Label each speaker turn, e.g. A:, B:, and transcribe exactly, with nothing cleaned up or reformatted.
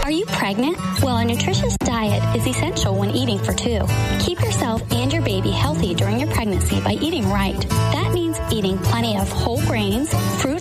A: Are you pregnant? Well, a nutritious diet is essential when eating for two. Keep yourself and your baby healthy during your pregnancy by eating right. That means eating plenty of whole grains, fruit,